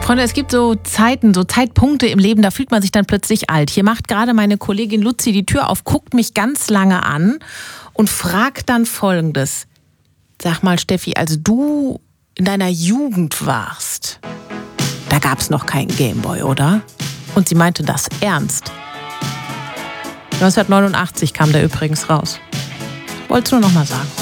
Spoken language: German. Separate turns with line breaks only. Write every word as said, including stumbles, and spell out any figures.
Freunde, es gibt so Zeiten, so Zeitpunkte im Leben, da fühlt man sich dann plötzlich alt. Hier macht gerade meine Kollegin Luzi die Tür auf, guckt mich ganz lange an und fragt dann Folgendes. Sag mal, Steffi, als du in deiner Jugend warst, da gab es noch keinen Gameboy, oder? Und sie meinte das ernst. neunzehnhundertneunundachtzig kam der übrigens raus. Wollt's nur noch mal sagen.